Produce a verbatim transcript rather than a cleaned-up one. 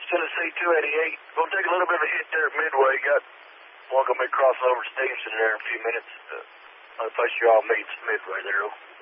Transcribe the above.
Tennessee two eighty-eight. Gonna take a little bit of a hit there at Midway. Got one gonna be crossing over Stevenson there in a few minutes. Uh, I place you all meets Midway there.